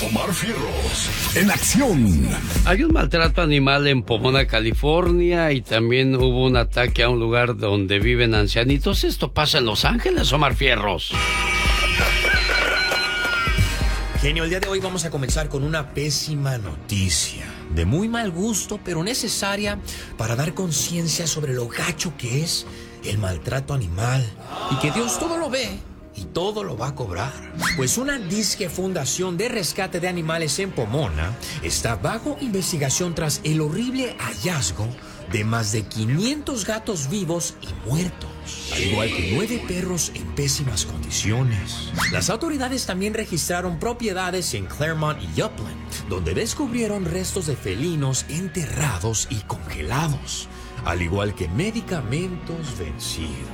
Omar Fierros, en acción. Hay un maltrato animal en Pomona, California, y también hubo un ataque a un lugar donde viven ancianitos. Esto pasa en Los Ángeles, Omar Fierros. Genio, el día de hoy vamos a comenzar con una pésima noticia. De muy mal gusto, pero necesaria para dar conciencia sobre lo gacho que es el maltrato animal. Y que Dios todo lo ve y todo lo va a cobrar. Pues una disque fundación de rescate de animales en Pomona está bajo investigación tras el horrible hallazgo de más de 500 gatos vivos y muertos, al igual que 9 perros en pésimas condiciones. Las autoridades también registraron propiedades en Claremont y Upland, donde descubrieron restos de felinos enterrados y congelados, al igual que medicamentos vencidos.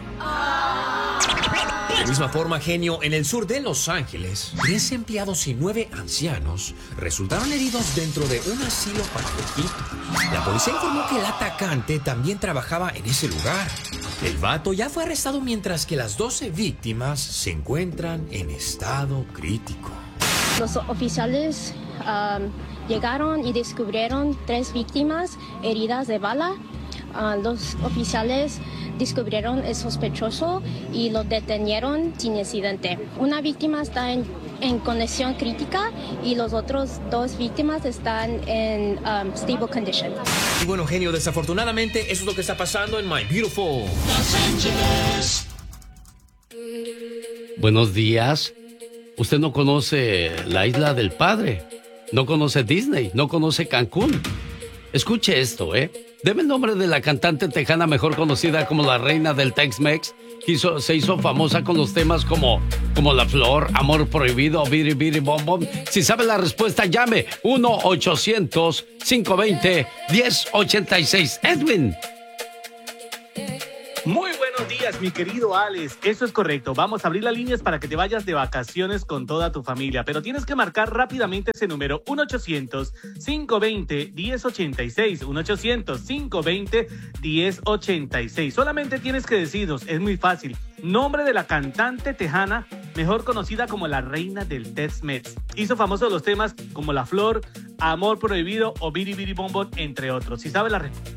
De misma forma, genio, en el sur de Los Ángeles, 3 empleados y 9 ancianos resultaron heridos dentro de un asilo para viejitos. La policía informó que el atacante también trabajaba en ese lugar. El vato ya fue arrestado mientras que las 12 víctimas se encuentran en estado crítico. Los oficiales llegaron y descubrieron 3 víctimas heridas de bala. Los oficiales descubrieron el sospechoso y lo detenieron sin incidente. Una víctima está en condición crítica y los otros 2 víctimas están en stable condition. Y bueno, genio, desafortunadamente eso es lo que está pasando en My Beautiful Los Ángeles. Buenos días. Usted no conoce la Isla del Padre, no conoce Disney, no conoce Cancún. Escuche esto, Debe el nombre de la cantante tejana mejor conocida como la reina del Tex-Mex, que se hizo famosa con los temas como La Flor, Amor Prohibido, Biri Biri Bom Bom. Si sabe la respuesta, llame 1-800-520-1086. Edwin. Muy buenos días, mi querido Alex. Eso es correcto. Vamos a abrir las líneas para que te vayas de vacaciones con toda tu familia. Pero tienes que marcar rápidamente ese número: 1-800-520-1086. 1-800-520-1086. Solamente tienes que decirnos, es muy fácil, nombre de la cantante tejana mejor conocida como la reina del Tex-Mex. Hizo famosos los temas como La Flor, Amor Prohibido o Biri Biri Bom Bom, entre otros. Si sabes la respuesta,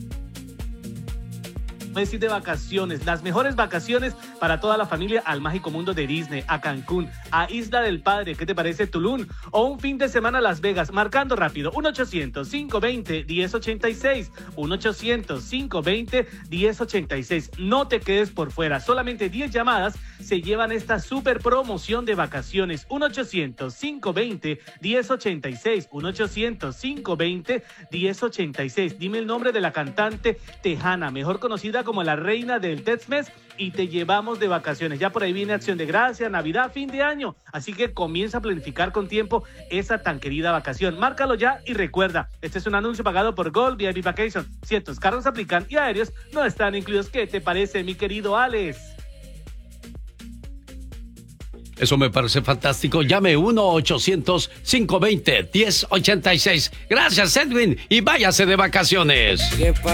decir de vacaciones, las mejores vacaciones para toda la familia al mágico mundo de Disney, a Cancún, a Isla del Padre, ¿qué te parece Tulum? O un fin de semana a Las Vegas, marcando rápido, 1-800-520-1086, 1-800-520-1086. No te quedes por fuera, solamente 10 llamadas se llevan esta super promoción de vacaciones, 1-800-520-1086, 1-800-520-1086. Dime el nombre de la cantante tejana, mejor conocida como la reina del Tex-Mex, y te llevamos de vacaciones. Ya por ahí viene Acción de Gracia, Navidad, fin de año, así que comienza a planificar con tiempo esa tan querida vacación. Márcalo ya y recuerda, este es un anuncio pagado por Gold VIP Vacation. Ciertos carros aplican y aéreos no están incluidos. ¿Qué te parece, mi querido Alex? Eso me parece fantástico. Llame 1-800-520-1086. Gracias, Edwin, y váyase de vacaciones.